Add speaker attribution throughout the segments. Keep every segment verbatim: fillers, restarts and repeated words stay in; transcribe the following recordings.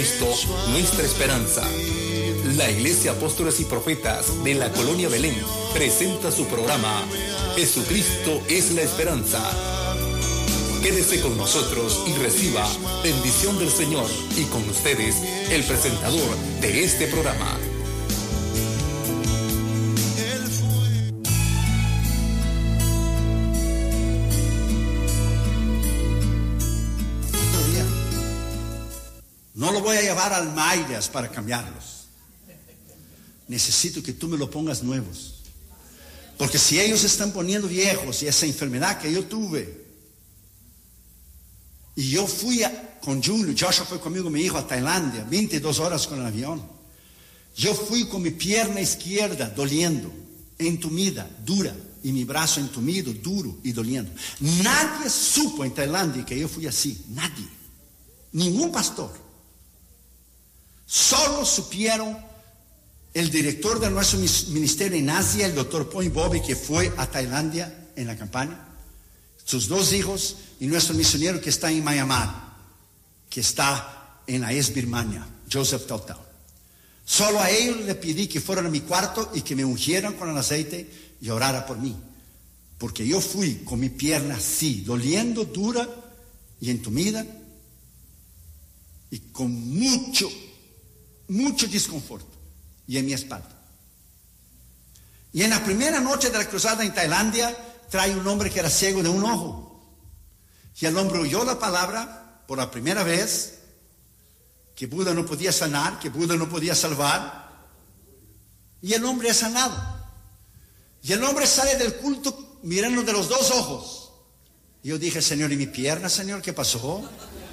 Speaker 1: Cristo, nuestra esperanza. La Iglesia Apóstoles y Profetas de la Colonia Belén presenta su programa Jesucristo es la Esperanza. Quédese con nosotros y reciba bendición del Señor, y con ustedes el presentador de este programa.
Speaker 2: No lo voy a llevar al Maidas para cambiarlos. Necesito que tú me lo pongas nuevos. Porque si ellos están poniendo viejos y esa enfermedad que yo tuve, y yo fui a, con Julio, Joshua fue conmigo, mi hijo, a Tailandia, veintidós horas con el avión. Yo fui con mi pierna izquierda doliendo, entumida, dura, y mi brazo entumido, duro y doliendo. Nadie supo en Tailandia que yo fui así, nadie, ningún pastor. Solo supieron el director de nuestro ministerio en Asia, el doctor Point Bobby, que fue a Tailandia en la campaña, sus dos hijos, y nuestro misionero que está en Myanmar, que está en la ex Birmania, Joseph Tautau. Solo a ellos le pedí que fueran a mi cuarto y que me ungieran con el aceite y orara por mí, porque yo fui con mi pierna así, doliendo, dura y entumida, y con mucho mucho desconforto, y en mi espalda. Y en la primera noche de la cruzada en Tailandia, trae un hombre que era ciego de un ojo, y el hombre oyó la palabra por la primera vez, que Buda no podía sanar, que Buda no podía salvar, y el hombre es sanado. Y el hombre sale del culto mirando de los dos ojos. Y yo dije: Señor, ¿y mi pierna, Señor? ¿Qué pasó?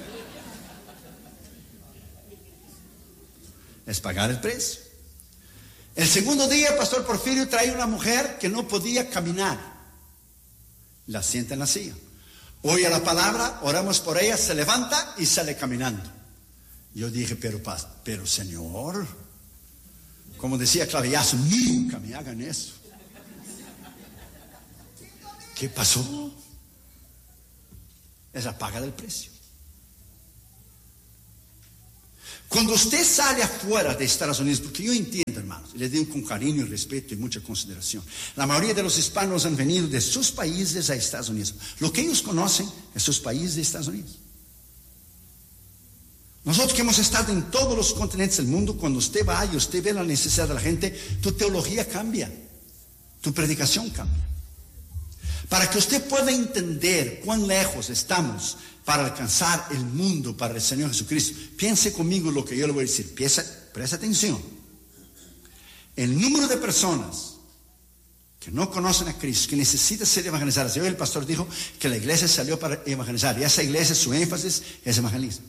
Speaker 2: Es pagar el precio. El segundo día, el pastor Porfirio trae una mujer que no podía caminar. La sienta en la silla. Oye la palabra, oramos por ella, se levanta y sale caminando. Yo dije: pero, pero Señor, como decía Clavillazo, nunca me hagan eso. ¿Qué pasó? Es la paga del precio. Cuando usted sale afuera de Estados Unidos, porque yo entiendo, hermanos, les digo con cariño y respeto y mucha consideración, la mayoría de los hispanos han venido de sus países a Estados Unidos. Lo que ellos conocen es sus países de Estados Unidos. Nosotros que hemos estado en todos los continentes del mundo, cuando usted va y usted ve la necesidad de la gente, tu teología cambia, tu predicación cambia. Para que usted pueda entender cuán lejos estamos para alcanzar el mundo para el Señor Jesucristo, piense conmigo lo que yo le voy a decir. Piensa, presta atención. El número de personas que no conocen a Cristo, que necesitan ser evangelizadas. Hoy el pastor dijo que la iglesia salió para evangelizar, y esa iglesia, su énfasis es evangelismo.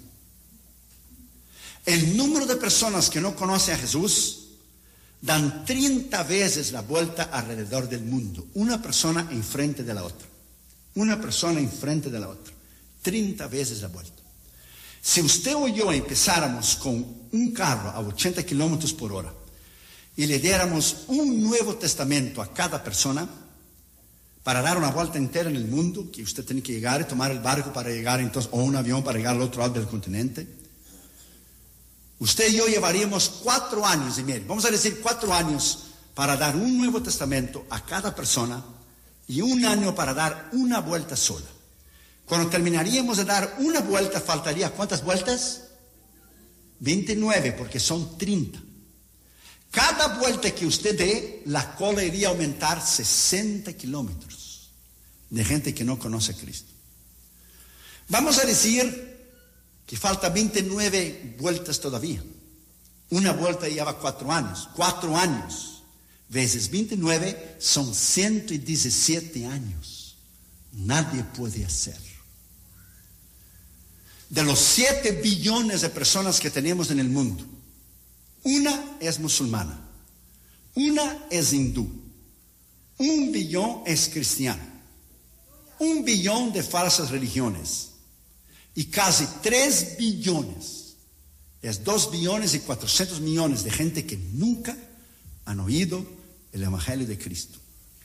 Speaker 2: El número de personas que no conocen a Jesús dan treinta veces la vuelta alrededor del mundo. Una persona enfrente de la otra. Una persona enfrente de la otra. treinta veces la vuelta. Si usted o yo empezáramos con un carro a ochenta kilómetros por hora y le diéramos un Nuevo Testamento a cada persona para dar una vuelta entera en el mundo, que usted tiene que llegar y tomar el barco para llegar entonces, o un avión para llegar al otro lado del continente, usted y yo llevaríamos cuatro años y medio, vamos a decir cuatro años, para dar un Nuevo Testamento a cada persona, y un año para dar una vuelta sola. Cuando terminaríamos de dar una vuelta, faltaría ¿cuántas vueltas? veintinueve, porque son treinta. Cada vuelta que usted dé, la cola iría a aumentar sesenta kilómetros de gente que no conoce a Cristo. Vamos a decir que falta veintinueve vueltas todavía. Una vuelta lleva cuatro años. Cuatro años veces veintinueve son ciento diecisiete años. Nadie puede hacer. De los siete billones de personas que tenemos en el mundo, una es musulmana, una es hindú, un billón es cristiano, un billón de falsas religiones, y casi tres billones, es dos billones y cuatrocientos millones de gente que nunca han oído el Evangelio de Cristo.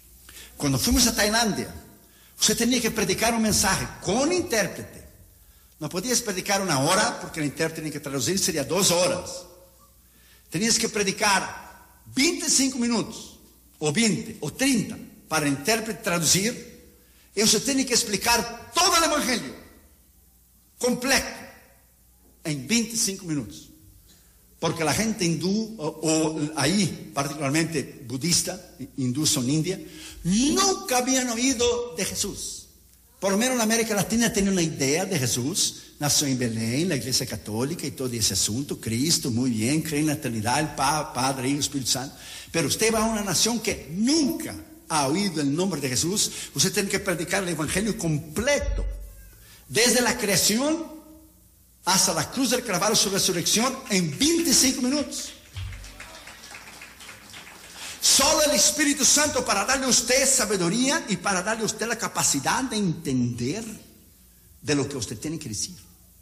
Speaker 2: Cuando fuimos a Tailandia, usted tenía que predicar un mensaje con intérprete No podías predicar una hora porque el intérprete tiene que traducir, sería dos horas. Tenías que predicar veinticinco minutos, o veinte, o treinta, para el intérprete traducir. Y usted tiene que explicar todo el evangelio, completo, en veinticinco minutos. Porque la gente hindú, o, o ahí particularmente budista, hindús en India, nunca habían oído de Jesús. Por lo menos en América Latina tiene una idea de Jesús. Nació en Belén, la iglesia católica y todo ese asunto. Cristo, muy bien, cree en la eternidad, el pa, Padre, Hijo, Espíritu Santo. Pero usted va a una nación que nunca ha oído el nombre de Jesús. Usted tiene que predicar el evangelio completo. Desde la creación hasta la cruz del Calvario, su resurrección, en veinticinco minutos. Solo el Espíritu Santo para darle a usted sabiduría y para darle a usted la capacidad de entender de lo que usted tiene que decir.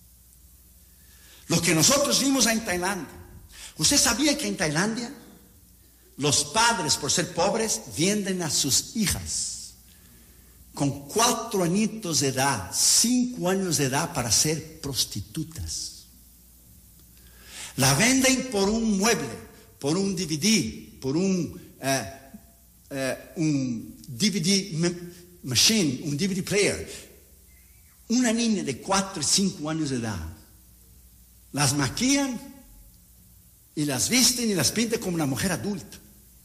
Speaker 2: Lo que nosotros vimos en Tailandia. ¿Usted sabía que en Tailandia los padres, por ser pobres, venden a sus hijas con cuatro añitos de edad, cinco años de edad, para ser prostitutas? La venden por un mueble, por un D V D, por un Uh, uh, un D V D machine, un D V D player. Una niña de cuatro y cinco años de edad, las maquillan y las visten y las pintan como una mujer adulta.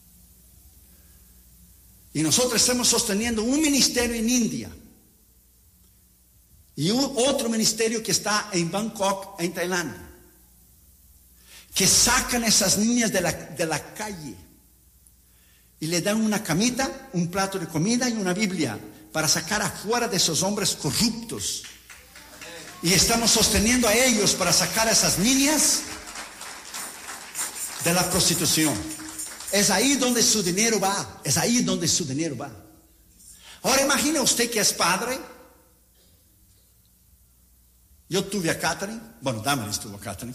Speaker 2: Y nosotros estamos sosteniendo un ministerio en India y un, otro ministerio que está en Bangkok, en Tailandia, que sacan a esas niñas de la, de la calle y le dan una camita, un plato de comida y una Biblia para sacar afuera de esos hombres corruptos. Y estamos sosteniendo a ellos para sacar a esas niñas de la prostitución. Es ahí donde su dinero va. Es ahí donde su dinero va. Ahora imagine usted que es padre. Yo tuve a Catherine. Bueno, Damaris tuvo a Catherine.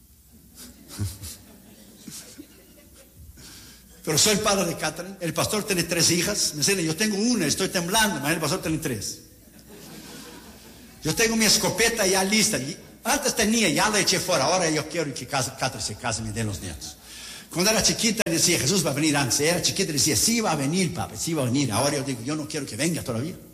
Speaker 2: Pero soy el padre de Catherine. El pastor tiene tres hijas. Me dicen, yo tengo una, estoy temblando. El pastor tiene tres. Yo tengo mi escopeta ya lista. Antes tenía, ya la eché fuera. Ahora yo quiero que Catherine se case y me dé los nietos. Cuando era chiquita decía, Jesús va a venir antes. Era chiquita decía, sí va a venir, papi, sí va a venir. Ahora yo digo, yo no quiero que venga todavía. El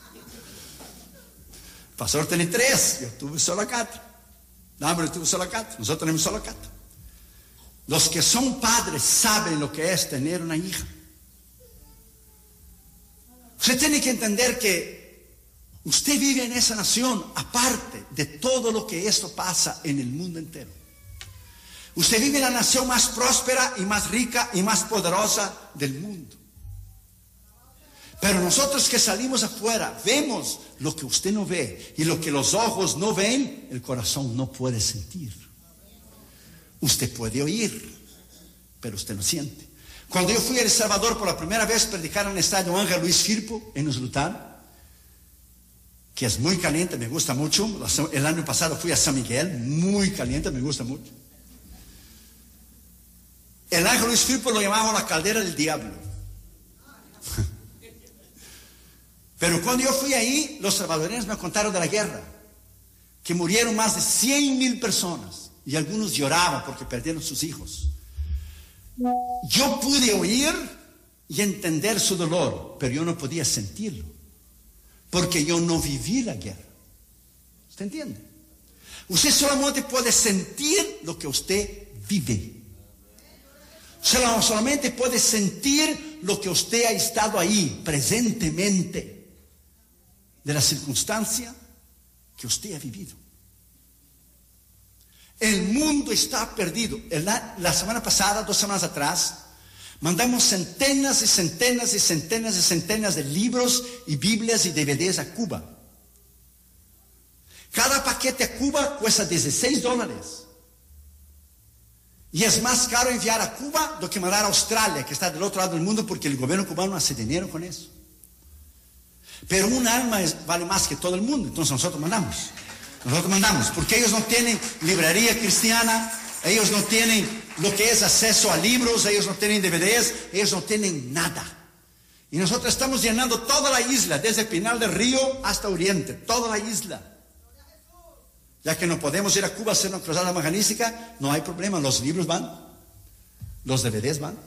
Speaker 2: pastor tiene tres. Yo tuve solo a Catherine. No, pero yo tuve solo a Catherine. Nosotros tenemos solo a Catherine. Los que son padres saben lo que es tener una hija. Usted tiene que entender que usted vive en esa nación aparte de todo lo que esto pasa en el mundo entero. Usted vive en la nación más próspera y más rica y más poderosa del mundo. Pero nosotros que salimos afuera vemos lo que usted no ve, y lo que los ojos no ven, el corazón no puede sentir. Usted puede oír, pero usted no siente. Cuando yo fui a El Salvador por la primera vez a predicar en el estadio Ángel Luis Firpo en Usulután, que es muy caliente, me gusta mucho. El año pasado fui a San Miguel, muy caliente, me gusta mucho. El Ángel Luis Firpo lo llamaban la caldera del diablo. Pero cuando yo fui ahí, los salvadoreños me contaron de la guerra, que murieron más de cien mil personas. Y algunos lloraban porque perdieron sus hijos. Yo pude oír y entender su dolor, pero yo no podía sentirlo, porque yo no viví la guerra. ¿Usted entiende? Usted solamente puede sentir lo que usted vive. Usted solamente puede sentir lo que usted ha estado ahí presentemente, de la circunstancia que usted ha vivido. El mundo está perdido. La, la semana pasada, dos semanas atrás, mandamos centenas y centenas y centenas y centenas de libros y Biblias y D V Ds a Cuba. Cada paquete a Cuba cuesta dieciséis dólares. Y es más caro enviar a Cuba do que mandar a Australia, que está del otro lado del mundo, porque el gobierno cubano hace dinero con eso. Pero un alma es, vale más que todo el mundo, entonces nosotros mandamos. Nosotros mandamos, porque ellos no tienen librería cristiana, ellos no tienen lo que es acceso a libros, ellos no tienen D V Ds, ellos no tienen nada. Y nosotros estamos llenando toda la isla, desde Pinal del Río hasta Oriente, toda la isla. Ya que no podemos ir a Cuba a hacer una cruzada evangelística, no hay problema, los libros van, los D V Ds van.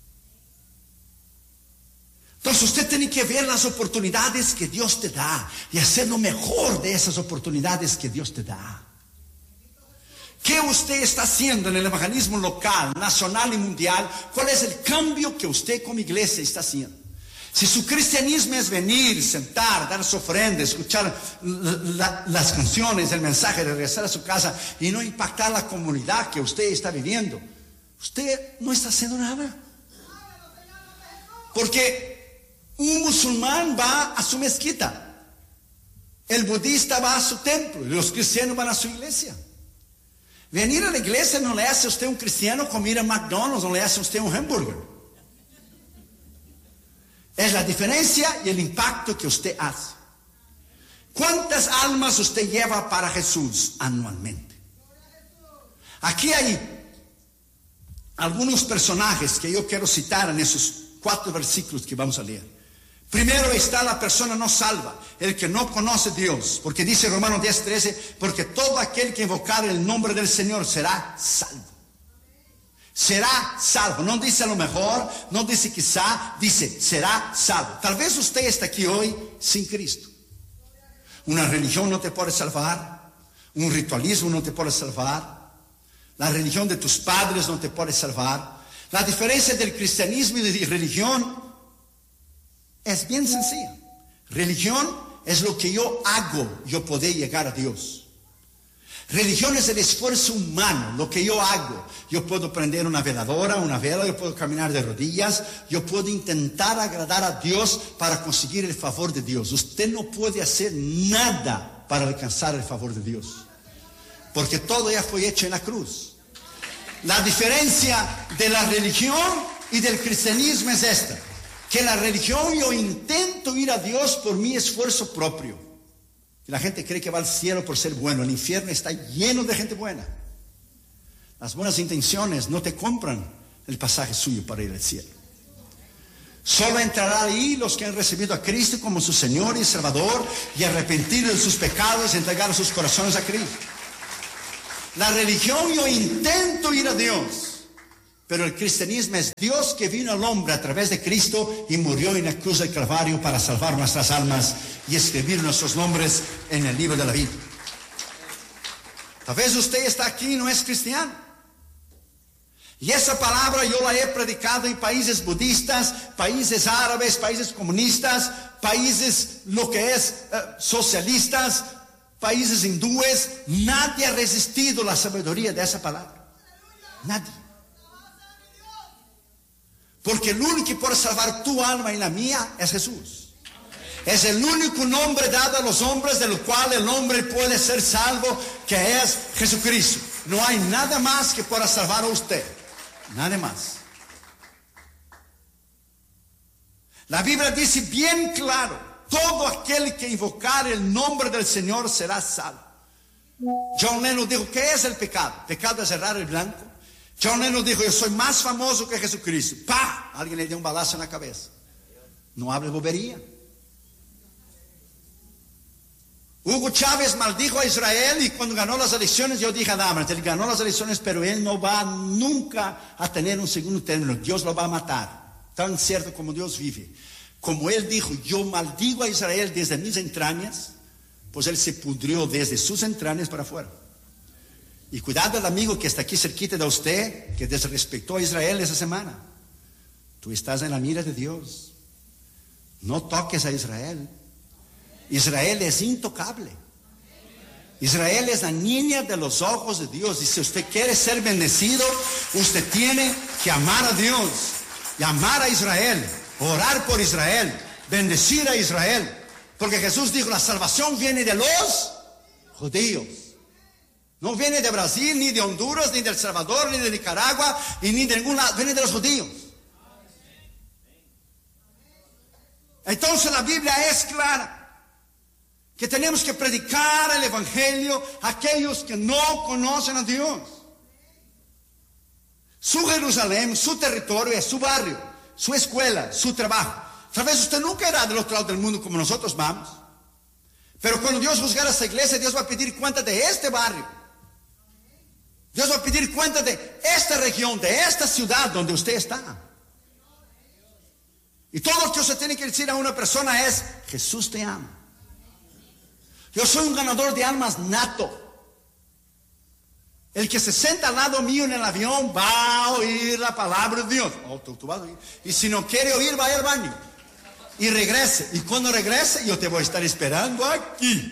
Speaker 2: Entonces usted tiene que ver las oportunidades que Dios te da y hacer lo mejor de esas oportunidades que Dios te da. ¿Qué usted está haciendo en el evangelismo local, nacional y mundial? ¿Cuál es el cambio que usted como iglesia está haciendo? Si su cristianismo es venir, sentar, dar su ofrenda, escuchar la, las canciones, el mensaje, regresar a su casa y no impactar la comunidad que usted está viviendo, usted no está haciendo nada. Porque un musulmán va a su mezquita, el budista va a su templo y los cristianos van a su iglesia. Venir a la iglesia no le hace a usted un cristiano como ir a McDonald's, no le hace a usted un hamburger. Es la diferencia y el impacto que usted hace. ¿Cuántas almas usted lleva para Jesús anualmente? Aquí hay algunos personajes que yo quiero citar en esos cuatro versículos que vamos a leer. Primero está la persona no salva, el que no conoce a Dios, porque dice Romanos diez, trece, porque todo aquel que invocar el nombre del Señor será salvo. Será salvo, no dice a lo mejor, no dice quizá, dice será salvo. Tal vez usted está aquí hoy sin Cristo. Una religión no te puede salvar, un ritualismo no te puede salvar, la religión de tus padres no te puede salvar. La diferencia del cristianismo y de religión es bien sencilla. Religión es lo que yo hago, yo poder llegar a Dios. Religión es el esfuerzo humano, lo que yo hago. Yo puedo prender una veladora, una vela, yo puedo caminar de rodillas, yo puedo intentar agradar a Dios para conseguir el favor de Dios. Usted no puede hacer nada para alcanzar el favor de Dios, porque todo ya fue hecho en la cruz. La diferencia de la religión y del cristianismo es esta: que la religión yo intento ir a Dios por mi esfuerzo propio. Y la gente cree que va al cielo por ser bueno. El infierno está lleno de gente buena. Las buenas intenciones no te compran el pasaje suyo para ir al cielo. Solo entrarán ahí los que han recibido a Cristo como su Señor y Salvador y arrepentido de sus pecados y entregar sus corazones a Cristo. La religión yo intento ir a Dios. Pero el cristianismo es Dios que vino al hombre a través de Cristo y murió en la cruz del Calvario para salvar nuestras almas y escribir nuestros nombres en el libro de la vida. Tal vez usted está aquí y no es cristiano. Y esa palabra yo la he predicado en países budistas, países árabes, países comunistas, países lo que es eh, socialistas, países hindúes. Nadie ha resistido la sabiduría de esa palabra. Nadie. Porque el único que puede salvar tu alma y la mía es Jesús. Es el único nombre dado a los hombres del cual el hombre puede ser salvo, que es Jesucristo. No hay nada más que pueda salvar a usted. Nada más. La Biblia dice bien claro: todo aquel que invocar el nombre del Señor será salvo. John Lennon dijo: ¿qué es el pecado? Pecado es errar el blanco. John Lennon dijo: yo soy más famoso que Jesucristo. ¡Pah! Alguien le dio un balazo en la cabeza. No hable bobería. Hugo Chávez maldijo a Israel y cuando ganó las elecciones yo dije: nada, él ganó las elecciones, pero él no va nunca a tener un segundo término. Dios lo va a matar. Tan cierto como Dios vive. Como él dijo: yo maldigo a Israel desde mis entrañas, pues él se pudrió desde sus entrañas para afuera. Y cuidado el amigo que está aquí cerquita de usted, que desrespetó a Israel esa semana. Tú estás en la mira de Dios. No toques a Israel. Israel es intocable. Israel es la niña de los ojos de Dios. Y si usted quiere ser bendecido, usted tiene que amar a Dios y amar a Israel, orar por Israel, bendecir a Israel. Porque Jesús dijo: la salvación viene de los judíos. No viene de Brasil, ni de Honduras, ni de El Salvador, ni de Nicaragua, y ni de ningún lado. Viene de los judíos. Entonces la Biblia es clara, que tenemos que predicar el Evangelio a aquellos que no conocen a Dios. Su Jerusalén, su territorio es su barrio, su escuela, su trabajo. Tal vez usted nunca era del otro lado del mundo como nosotros vamos, Pero cuando Dios juzgar a esa iglesia, Dios va a pedir cuenta de este barrio. Dios va a pedir cuenta de esta región, de esta ciudad donde usted está. Y todo lo que usted tiene que decir a una persona es: Jesús te ama. Yo soy un ganador de almas nato. El que se sienta al lado mío en el avión va a oír la palabra de Dios. Oh, tú, tú vas a oír. Y si no quiere oír, vaya al baño y regrese. Y cuando regrese, yo te voy a estar esperando aquí.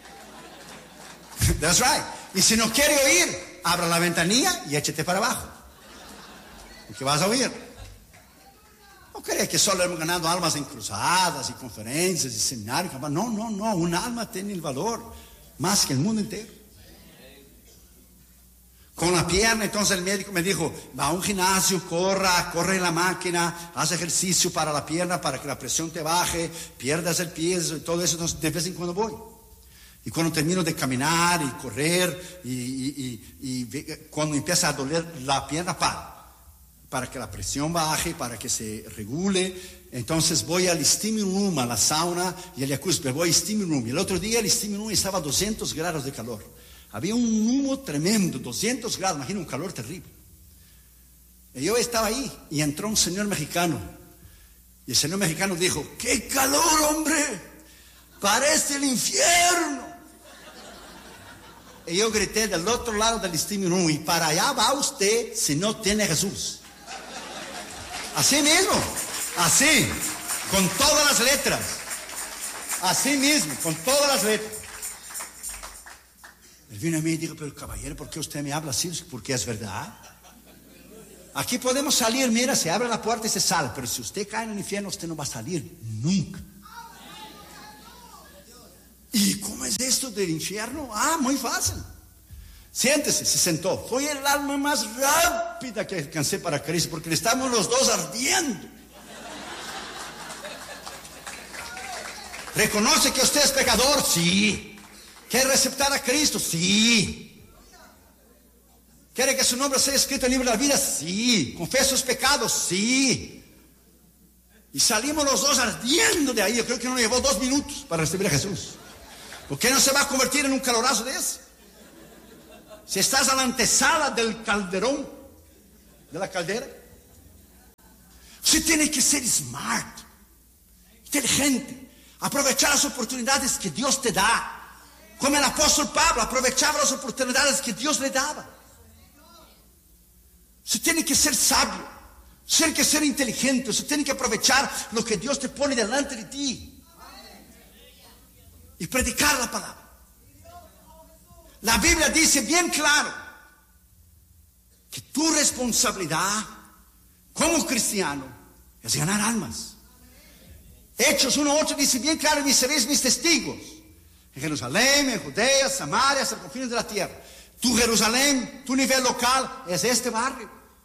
Speaker 2: That's right. Y si no quiere oír, abra la ventanilla y échate para abajo, porque vas a oír. No creas que solo hemos ganado almas en cruzadas y conferencias y seminarios. No, no, no. Un alma tiene el valor más que el mundo entero. Con la pierna, entonces el médico me dijo: va a un gimnasio, corra, corre en la máquina, haz ejercicio para la pierna, para que la presión te baje, pierdas el peso y todo eso. Entonces de vez en cuando voy. Y cuando termino de caminar y correr y, y, y, y cuando empieza a doler la pierna, para. Para que la presión baje, para que se regule. Entonces voy al steam room, a la sauna y al jacuzzi, pero voy al steam room. Y el otro día el steam room estaba a doscientos grados de calor. Había un humo tremendo, doscientos grados, imagina un calor terrible. Y yo estaba ahí y entró un señor mexicano. Y el señor mexicano dijo: ¡qué calor, hombre! ¡Parece el infierno! Y yo grité del otro lado del steam room: y para allá va usted si no tiene Jesús. Así mismo, así, con todas las letras. Así mismo, con todas las letras. Él vino a mí y dijo: pero caballero, ¿por qué usted me habla así? Porque es verdad. Aquí podemos salir, mira, se abre la puerta y se sale. Pero si usted cae en el infierno, usted no va a salir nunca. ¿Y cómo es esto del infierno? Ah, muy fácil. Siéntese, se sentó. Fue el alma más rápida que alcancé para Cristo, porque estamos los dos ardiendo. ¿Reconoce que usted es pecador? Sí. ¿Quiere aceptar a Cristo? Sí. ¿Quiere que su nombre sea escrito en el libro de la vida? Sí. ¿Confesa sus pecados? Sí. Y salimos los dos ardiendo de ahí. Yo creo que nos llevó dos minutos para recibir a Jesús. ¿Por qué no se va a convertir en un calorazo de ese? Si estás a la antesala del calderón, de la caldera, usted tiene que ser smart, inteligente, aprovechar las oportunidades que Dios te da. Como el apóstol Pablo aprovechaba las oportunidades que Dios le daba. Usted tiene que ser sabio, usted tiene que ser inteligente, usted tiene que aprovechar lo que Dios te pone delante de ti y predicar la palabra. La Biblia dice bien claro que tu responsabilidad como cristiano es ganar almas. Hechos uno ocho dice bien claro: y seréis mis testigos en Jerusalén, en Judea, Samaria, hasta los confines de la tierra. Tu Jerusalén, tu nivel local es este barrio.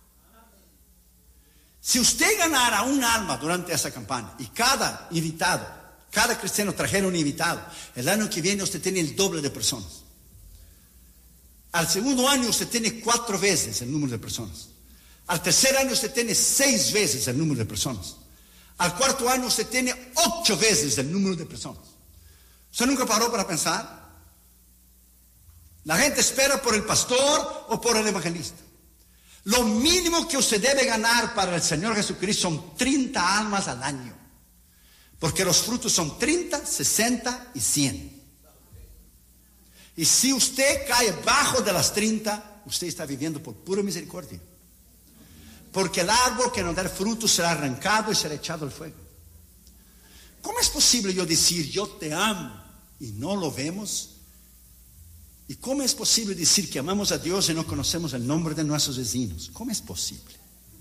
Speaker 2: Si usted ganara un alma durante esa campaña y cada invitado, cada cristiano trajera un invitado, el año que viene usted tiene el doble de personas. Al segundo año usted tiene cuatro veces el número de personas. Al tercer año usted tiene seis veces el número de personas. Al cuarto año usted tiene ocho veces el número de personas. ¿Usted nunca paró para pensar? La gente espera por el pastor o por el evangelista. Lo mínimo que usted debe ganar para el Señor Jesucristo son treinta almas al año. Porque los frutos son treinta, sesenta y cien. Y si usted cae bajo de las treinta, usted está viviendo por pura misericordia. Porque el árbol que no da fruto será arrancado y será echado al fuego. ¿Cómo es posible yo decir yo te amo y no lo vemos? ¿Y cómo es posible decir que amamos a Dios y no conocemos el nombre de nuestros vecinos? ¿Cómo es posible?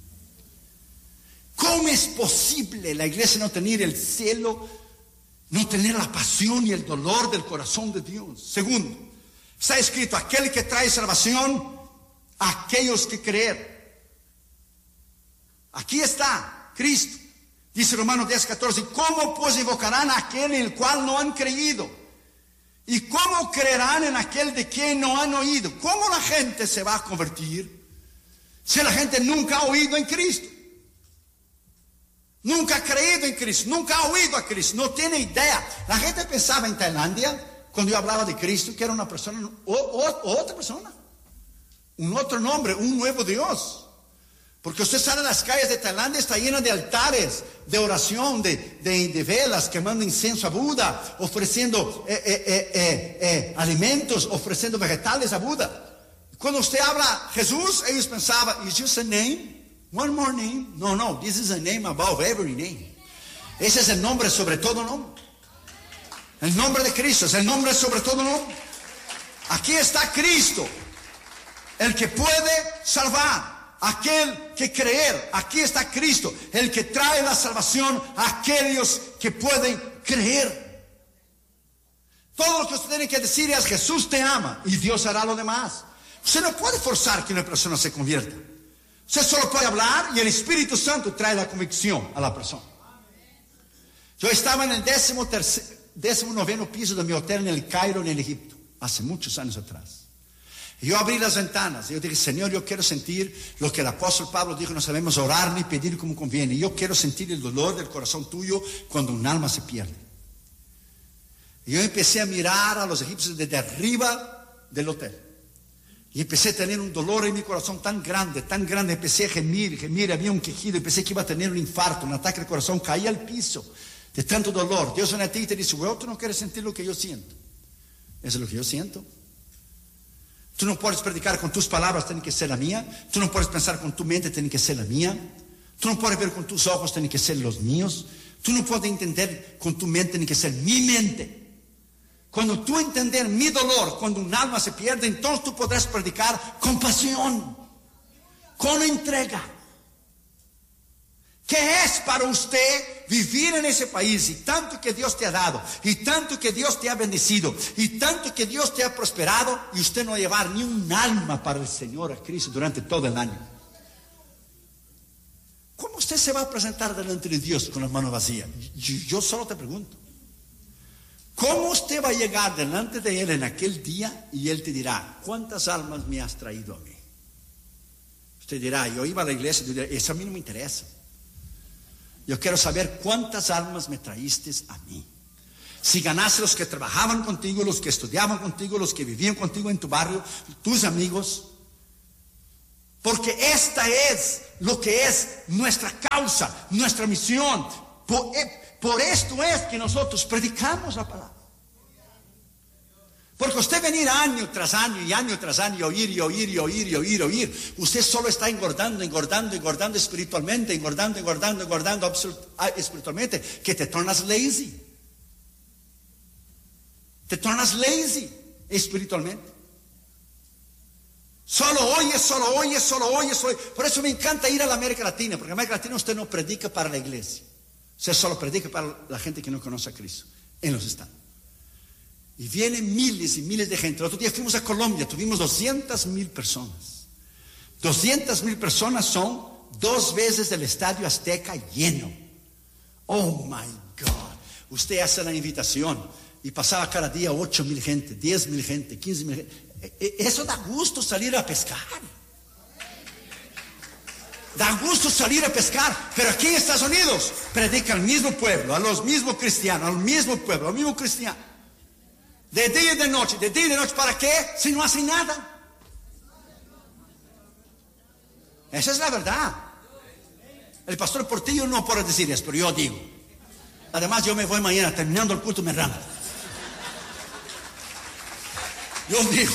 Speaker 2: ¿Cómo es posible la iglesia no tener el cielo, no tener la pasión y el dolor del corazón de Dios? Segundo, está escrito: aquel que trae salvación a aquellos que creen. Aquí está Cristo. Dice Romanos diez, catorce: ¿cómo pues invocarán a aquel en el cual no han creído? ¿Y cómo creerán en aquel de quien no han oído? ¿Cómo la gente se va a convertir si la gente nunca ha oído en Cristo? Nunca ha creído en Cristo, nunca ha oído a Cristo, no tiene idea. La gente pensaba en Tailandia, cuando yo hablaba de Cristo, que era una persona, o, o, otra persona, un otro nombre, un nuevo Dios. Porque usted sale a las calles de Tailandia, está llena de altares, de oración, de, de, de velas, quemando incienso a Buda, ofreciendo eh, eh, eh, eh, eh, alimentos, ofreciendo vegetales a Buda. Cuando usted habla Jesús, ellos pensaban, is just a name? One more name? No, no, this is a name above every name. Ese es el nombre sobre todo nombre. El nombre de Cristo es el nombre sobre todo nombre. Aquí está Cristo, el que puede salvar. Aquel que creer, aquí está Cristo, el que trae la salvación a aquellos que pueden creer. Todo lo que usted tiene que decir es: Jesús te ama y Dios hará lo demás. Usted no puede forzar que una persona se convierta. Usted solo puede hablar y el Espíritu Santo trae la convicción a la persona. Yo estaba en el décimo, tercer, décimo noveno piso de mi hotel en el Cairo, en el Egipto, hace muchos años atrás. Yo abrí las ventanas y yo dije: Señor, yo quiero sentir lo que el apóstol Pablo dijo: no sabemos orar ni pedir como conviene. Yo quiero sentir el dolor del corazón tuyo cuando un alma se pierde. Y yo empecé a mirar a los egipcios desde arriba del hotel. Y empecé a tener un dolor en mi corazón tan grande, tan grande. Empecé a gemir, gemir, había un quejido. Pensé que iba a tener un infarto, un ataque al corazón. Caí al piso de tanto dolor. Dios viene a ti y te dice: bueno, tú no quieres sentir lo que yo siento. Eso es lo que yo siento. Tú no puedes predicar con tus palabras, tiene que ser la mía. Tú no puedes pensar con tu mente, tiene que ser la mía. Tú no puedes ver con tus ojos, tiene que ser los míos. Tú no puedes entender con tu mente, tiene que ser mi mente. Cuando tú entender mi dolor, cuando un alma se pierde, entonces tú podrás predicar con pasión, con entrega. ¿Qué es para usted vivir en ese país y tanto que Dios te ha dado, y tanto que Dios te ha bendecido, y tanto que Dios te ha prosperado, y usted no llevar ni un alma para el Señor, a Cristo, durante todo el año? ¿Cómo usted se va a presentar delante de Dios con las manos vacías? Yo, yo solo te pregunto. ¿Cómo usted va a llegar delante de Él en aquel día y Él te dirá: ¿cuántas almas me has traído a mí? Usted dirá: yo iba a la iglesia, y dirá: eso a mí no me interesa. Yo quiero saber cuántas almas me traíste a mí. Si ganaste los que trabajaban contigo, los que estudiaban contigo, los que vivían contigo en tu barrio, tus amigos. Porque esta es lo que es nuestra causa, nuestra misión. Por, por esto es que nosotros predicamos la palabra. Porque usted venir año tras año y año tras año y oír y oír y oír y oír y oír, usted solo está engordando, engordando, engordando espiritualmente, engordando, engordando, engordando espiritualmente, que te tornas lazy. Te tornas lazy espiritualmente. Solo oyes, solo oyes, solo oyes, solo oyes. Por eso me encanta ir a la América Latina, porque en América Latina usted no predica para la iglesia. Usted solo predica para la gente que no conoce a Cristo en los estados. Y vienen miles y miles de gente. El otro día fuimos a Colombia, tuvimos doscientas mil personas. doscientas mil personas son dos veces el Estadio Azteca lleno. Oh my God. Usted hace la invitación y pasaba cada día ocho mil gente, diez mil gente, quince mil gente. Eso da gusto salir a pescar. Da gusto salir a pescar. Pero aquí en Estados Unidos predica al mismo pueblo, a los mismos cristianos, al mismo pueblo, al mismo cristiano. De día y de noche, de día y de noche. ¿Para qué? Si no hacen nada. Esa es la verdad. El pastor Portillo no puede decir eso, pero yo digo. Además, yo me voy mañana, terminando el culto me ramo. Yo digo.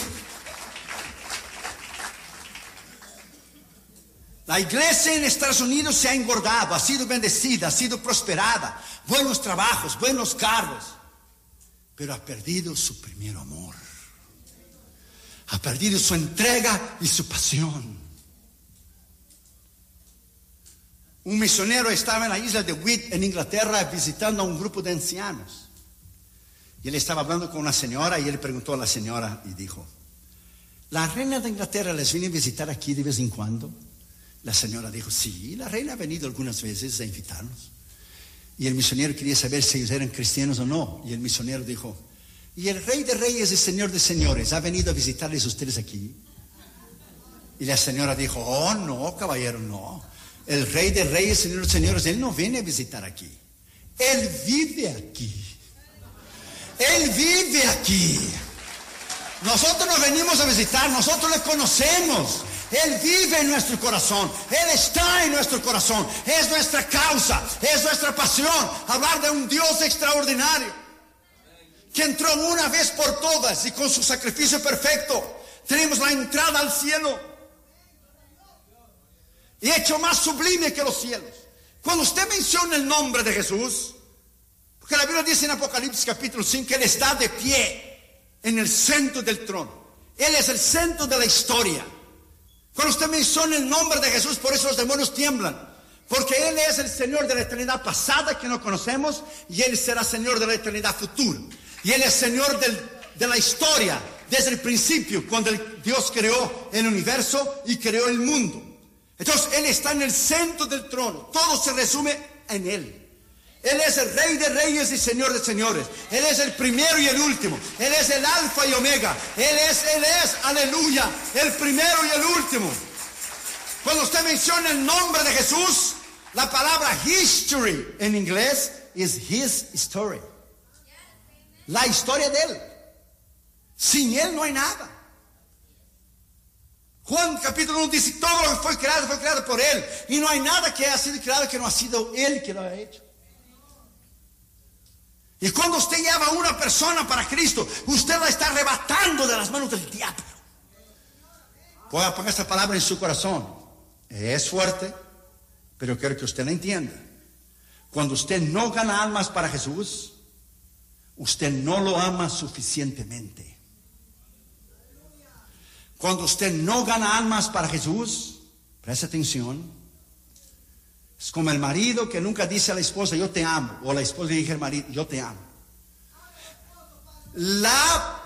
Speaker 2: La iglesia en Estados Unidos se ha engordado, ha sido bendecida, ha sido prosperada. Buenos trabajos, buenos carros. Pero ha perdido su primer amor. Ha perdido su entrega y su pasión. Un misionero estaba en la isla de Wight, en Inglaterra, visitando a un grupo de ancianos. Y él estaba hablando con una señora y él preguntó a la señora y dijo: ¿la reina de Inglaterra les viene a visitar aquí de vez en cuando? La señora dijo: sí, la reina ha venido algunas veces a invitarnos. Y el misionero quería saber si ellos eran cristianos o no. Y el misionero dijo: ¿y el rey de reyes y señor de señores ha venido a visitarles ustedes aquí? Y la señora dijo: oh, no, caballero, no. el Rey de Reyes, Señor de Señores, Él no viene a visitar aquí. Él vive aquí. Él vive aquí. Nosotros no venimos a visitar, nosotros le conocemos. Él vive en nuestro corazón. Él está en nuestro corazón. Es nuestra causa, es nuestra pasión. Hablar de un Dios extraordinario que entró una vez por todas y con su sacrificio perfecto tenemos la entrada al cielo y hecho más sublime que los cielos. Cuando usted menciona el nombre de Jesús, porque la Biblia dice en Apocalipsis capítulo cinco que Él está de pie en el centro del trono. Él es el centro de la historia. Cuando usted menciona el nombre de Jesús, por eso los demonios tiemblan, porque Él es el Señor de la eternidad pasada que no conocemos, y Él será Señor de la eternidad futura. Y Él es Señor del, de la historia desde el principio, cuando el Dios creó el universo y creó el mundo. Entonces Él está en el centro del trono. Todo se resume en Él. Él es el Rey de Reyes y Señor de Señores. Él es el primero y el último. Él es el Alfa y Omega. Él es, Él es, aleluya, el primero y el último. Cuando usted menciona el nombre de Jesús, la palabra history en inglés es His story. La historia de Él. Sin Él no hay nada. Juan capítulo uno dice, todo lo que fue creado fue creado por Él. Y no hay nada que haya sido creado que no ha sido Él que lo ha hecho. Y cuando usted lleva a una persona para Cristo, usted la está arrebatando de las manos del diablo. Voy a poner esta palabra en su corazón. Es fuerte, pero quiero que usted la entienda. Cuando usted no gana almas para Jesús, usted no lo ama suficientemente. Cuando usted no gana almas para Jesús, preste atención. Es como el marido que nunca dice a la esposa, yo te amo. O la esposa le dice al marido, yo te amo. La...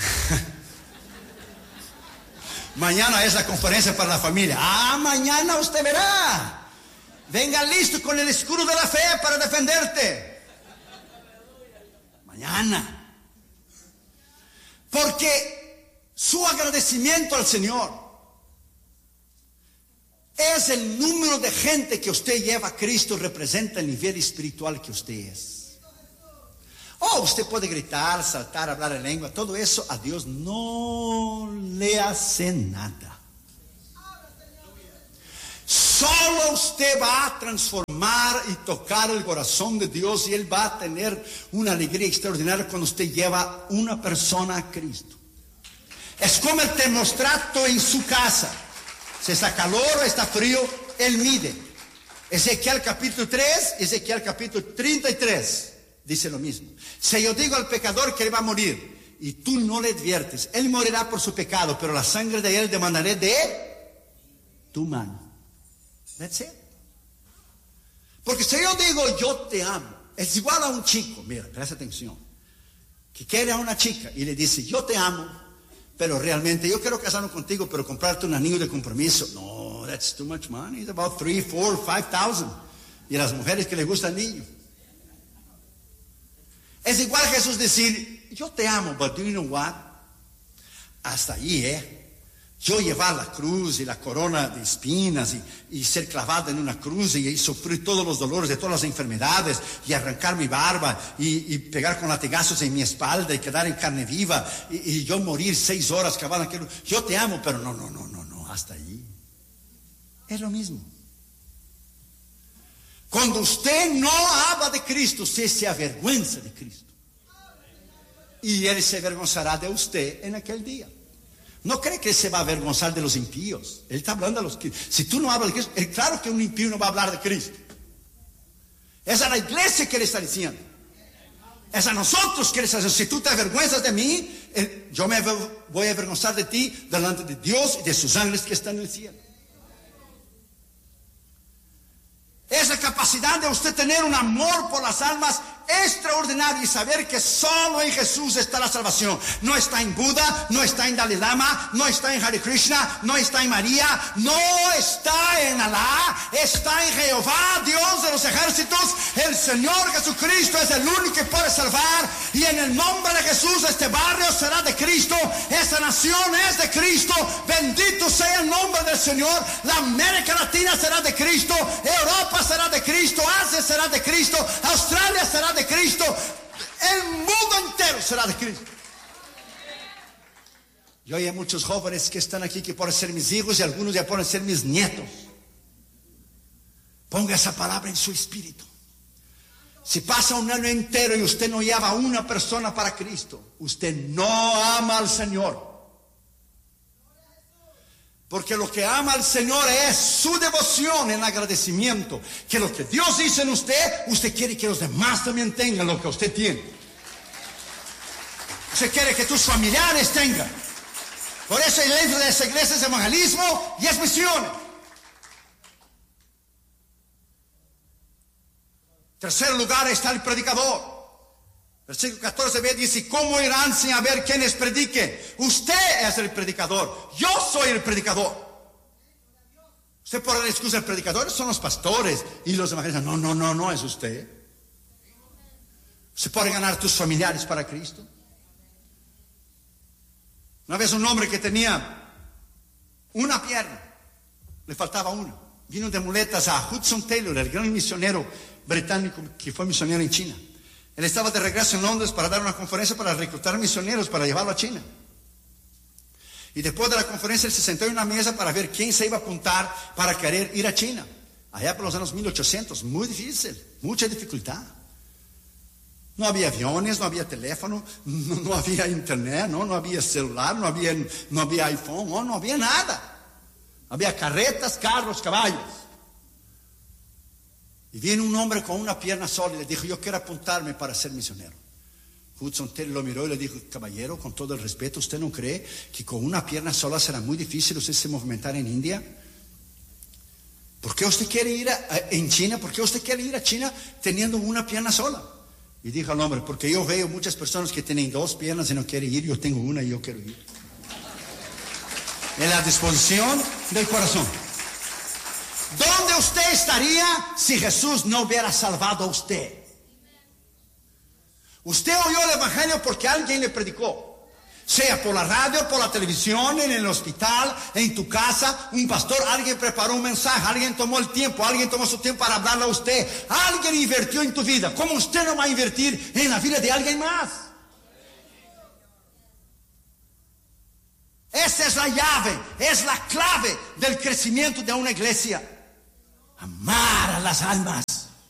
Speaker 2: Mañana es la conferencia para la familia. Ah, mañana usted verá. Venga listo con el escudo de la fe para defenderte. Mañana. Porque su agradecimiento al Señor es el número de gente que usted lleva a Cristo, representa el nivel espiritual que usted es. Oh, usted puede gritar, saltar, hablar en lengua, todo eso a Dios no le hace nada. Solo usted va a transformar y tocar el corazón de Dios, y Él va a tener una alegría extraordinaria cuando usted lleva una persona a Cristo. Es como el termostato en su casa. Si está calor o está frío, Él mide. Ezequiel capítulo tres, Ezequiel capítulo treinta y tres dice lo mismo. Si yo digo al pecador que él va a morir y tú no le adviertes, él morirá por su pecado, pero la sangre de él demandaré de tu mano. That's it. Porque si yo digo yo te amo, es igual a un chico, mira, presta atención, que quiere a una chica y le dice yo te amo, pero realmente yo quiero casarme contigo, pero comprarte un anillo de compromiso. No, that's too much money. It's about three, four, five thousand. Y a las mujeres que les gusta el anillo. Es igual Jesús decir, yo te amo, but do you know what? Hasta ahí, ¿eh? Yo llevar la cruz y la corona de espinas y, y ser clavado en una cruz y, y sufrir todos los dolores de todas las enfermedades y arrancar mi barba y, y pegar con latigazos en mi espalda y quedar en carne viva y, y yo morir seis horas clavado en aquel... Yo te amo, pero no, no, no, no, no, hasta allí. Es lo mismo. Cuando usted no habla de Cristo, usted se avergüenza de Cristo. Y Él se avergonzará de usted en aquel día. No cree que se va a avergonzar de los impíos. Él está hablando de los que... Si tú no hablas de Cristo, es claro que un impío no va a hablar de Cristo. Es a la iglesia que le está diciendo. Es a nosotros que le está diciendo. Si tú te avergüenzas de mí, yo me voy a avergonzar de ti delante de Dios y de sus ángeles que están en el cielo. Esa capacidad de usted tener un amor por las almas extraordinario y saber que solo en Jesús está la salvación. No está en Buda, no está en Dalai Lama, no está en Hare Krishna, no está en María, no está en Alá, está en Jehová, Dios de los ejércitos. El Señor Jesucristo es el único que puede salvar, y en el nombre de Jesús este barrio será de Cristo, esta nación es de Cristo. Bendito sea el nombre del Señor. La América Latina será de Cristo, Europa será de Cristo, Asia será de Cristo, Australia será de Cristo, el mundo entero será de Cristo. Yo hay muchos jóvenes que están aquí que pueden ser mis hijos y algunos ya pueden ser mis nietos. Ponga esa palabra en su espíritu. Si pasa un año entero y usted no lleva a una persona para Cristo, usted no ama al Señor. Porque lo que ama al Señor es su devoción en agradecimiento. Que lo que Dios hizo en usted, usted quiere que los demás también tengan lo que usted tiene. Usted quiere que tus familiares tengan. Por eso el dentro de esa iglesia es evangelismo y es misiones. En tercer lugar está el predicador. Versículo catorce b dice: ¿cómo irán sin haber quienes prediquen? Usted es el predicador. Yo soy el predicador. Usted por la excusa del predicador son los pastores y los evangelistas. No, no, no, no es usted. Usted puede ganar tus familiares para Cristo. Una vez un hombre que tenía una pierna, le faltaba una. Vino de muletas a Hudson Taylor, el gran misionero británico que fue misionero en China. Él estaba de regreso en Londres para dar una conferencia para reclutar misioneros para llevarlo a China. Y después de la conferencia él se sentó en una mesa para ver quién se iba a apuntar para querer ir a China. Allá por los años mil ochocientos, muy difícil, mucha dificultad. No había aviones, no había teléfono, no, no había internet, no, no había celular, no había, no había iPhone, no, no había nada. Había carretas, carros, caballos. Y viene un hombre con una pierna sola y le dijo: yo quiero apuntarme para ser misionero. Hudson Taylor lo miró y le dijo: caballero, con todo el respeto, ¿usted no cree que con una pierna sola será muy difícil usted se movimentar en India? ¿Por qué usted quiere ir a, a, en China? ¿Por qué usted quiere ir a China teniendo una pierna sola? Y dijo al hombre: porque yo veo muchas personas que tienen dos piernas y no quieren ir, yo tengo una y yo quiero ir. En la disposición del corazón. ¿Dónde usted estaría si Jesús no hubiera salvado a usted? Usted oyó el evangelio porque alguien le predicó. Sea por la radio, por la televisión, en el hospital, en tu casa, un pastor, alguien preparó un mensaje, alguien tomó el tiempo, alguien tomó su tiempo para hablarle a usted. Alguien invirtió en tu vida. ¿Cómo usted no va a invertir en la vida de alguien más? Esa es la llave, es la clave del crecimiento de una iglesia. Amar a las almas.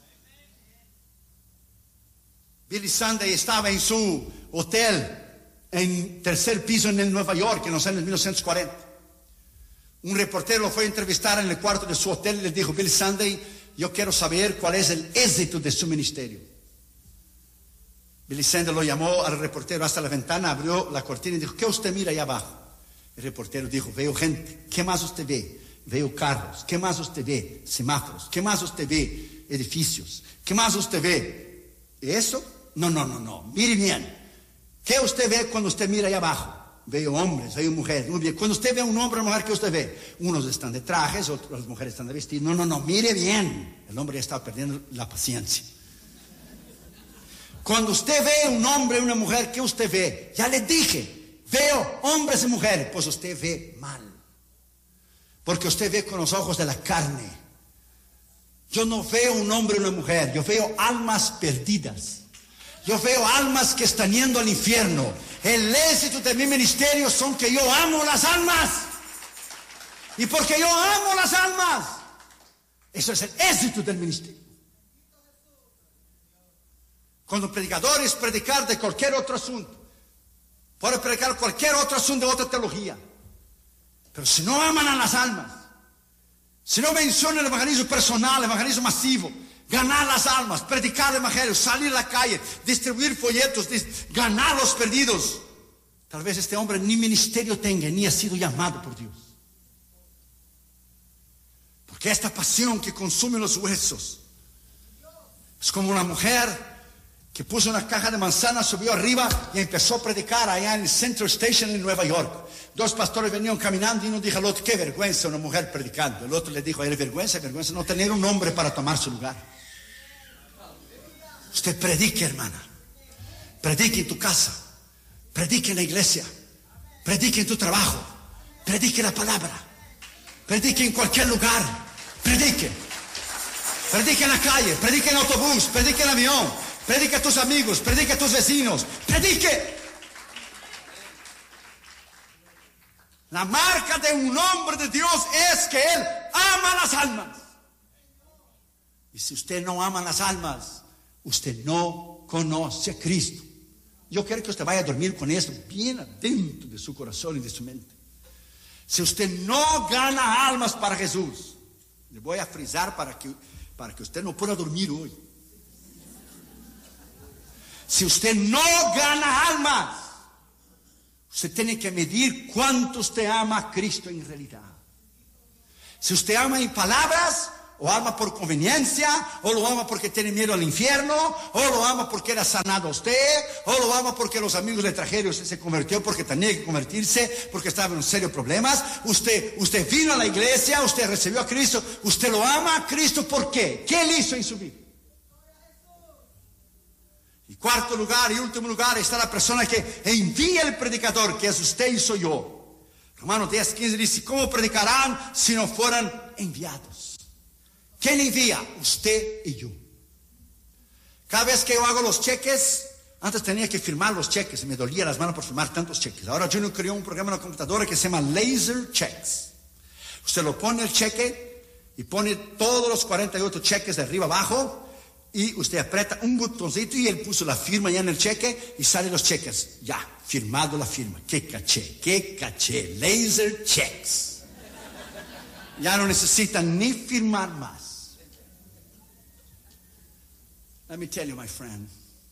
Speaker 2: Billy Sunday estaba en su hotel en tercer piso en el Nueva York en los años mil novecientos cuarenta. Un reportero lo fue a entrevistar en el cuarto de su hotel y le dijo: Billy Sunday, yo quiero saber cuál es el éxito de su ministerio. Billy Sunday lo llamó al reportero hasta la ventana, abrió la cortina y dijo: ¿qué usted mira allá abajo? El reportero dijo: veo gente. ¿Qué más usted ve? Veo carros. ¿Qué más usted ve? Semáforos. ¿Qué más usted ve? Edificios. ¿Qué más usted ve? ¿Eso? No, no, no, no. Mire bien. ¿Qué usted ve cuando usted mira allá abajo? Veo hombres, veo mujeres. Muy bien. Cuando usted ve a un hombre o una mujer, ¿qué usted ve? Unos están de trajes, otros, las mujeres están de vestido. No, no, no. Mire bien. El hombre ya está perdiendo la paciencia. Cuando usted ve a un hombre o una mujer, ¿qué usted ve? Ya le dije. Veo hombres y mujeres. Pues usted ve mal. Porque usted ve con los ojos de la carne. Yo no veo un hombre o una mujer. Yo veo almas perdidas. Yo veo almas que están yendo al infierno. El éxito de mi ministerio son que yo amo las almas. Y porque yo amo las almas, eso es el éxito del ministerio. Cuando predicadores predicar de cualquier otro asunto, puede predicar cualquier otro asunto de otra teología, pero si no aman a las almas, si no mencionan el evangelismo personal, el evangelismo masivo, ganar las almas, predicar el evangelio, salir a la calle, distribuir folletos, ganar los perdidos, tal vez este hombre ni ministerio tenga, ni ha sido llamado por Dios. Porque esta pasión que consume los huesos es como una mujer que puso una caja de manzanas, subió arriba y empezó a predicar allá en el Central Station en Nueva York. Dos pastores venían caminando y uno dijo al otro, qué vergüenza una mujer predicando. El otro le dijo, ¿es vergüenza? Vergüenza no tener un hombre para tomar su lugar. Usted predique, hermana. Predique en tu casa. Predique en la iglesia. Predique en tu trabajo. Predique la palabra. Predique en cualquier lugar. Predique. Predique en la calle. Predique en el autobús. Predique en el avión. Predique a tus amigos. Predique a tus vecinos. Predique. La marca de un hombre de Dios es que él ama las almas. Y si usted no ama las almas, usted no conoce a Cristo. Yo quiero que usted vaya a dormir con esto bien adentro de su corazón y de su mente. Si usted no gana almas para Jesús, le voy a frisar para que, para que usted no pueda dormir hoy. Si usted no gana almas, usted tiene que medir cuánto usted ama a Cristo en realidad. Si usted ama en palabras, o ama por conveniencia, o lo ama porque tiene miedo al infierno, o lo ama porque era sanado usted, o lo ama porque los amigos le trajeron y usted se convirtió porque tenía que convertirse, porque estaba en serios problemas. Usted, usted vino a la iglesia, usted recibió a Cristo, usted lo ama a Cristo, ¿por qué? ¿Qué él hizo en su vida? Y cuarto lugar y último lugar está la persona que envía el predicador, que es usted y soy yo. Romanos diez, quince dice, ¿cómo predicarán si no fueran enviados? ¿Quién envía? Usted y yo. Cada vez que yo hago los cheques, antes tenía que firmar los cheques, y me dolía las manos por firmar tantos cheques. Ahora Junior creó un programa en la computadora que se llama Laser Checks. Usted lo pone el cheque y pone todos los cuarenta y ocho cheques de arriba abajo, y usted aprieta un botoncito y él puso la firma ya en el cheque y salen los cheques. Ya, firmado la firma. ¡Qué caché! ¡Qué caché! Laser Checks. Ya no necesitan ni firmar más. Let me tell you, my friend.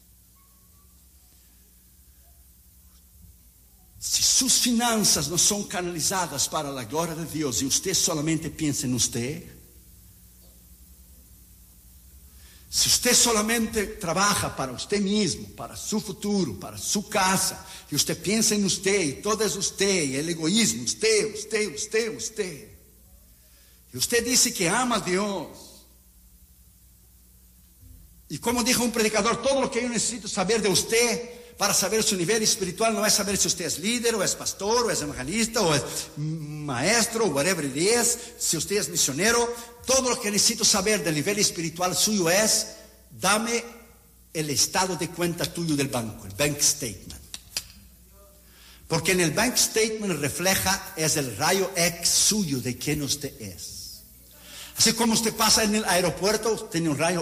Speaker 2: Si sus finanzas no son canalizadas para la gloria de Dios y usted solamente piensa en usted, si usted solamente trabaja para usted mismo, para su futuro, para su casa, y usted piensa en usted y todo es usted, y el egoísmo, usted, usted, usted, usted, y usted dice que ama a Dios, y como dijo un predicador, todo lo que yo necesito saber de usted para saber su nivel espiritual no es saber si usted es líder, o es pastor, o es evangelista, o es maestro, o whatever it is, si usted es misionero. Todo lo que necesito saber del nivel espiritual suyo es, dame el estado de cuenta tuyo del banco, el bank statement. Porque en el bank statement refleja, es el rayo X suyo de quién usted es. Así como usted pasa en el aeropuerto, tiene un rayo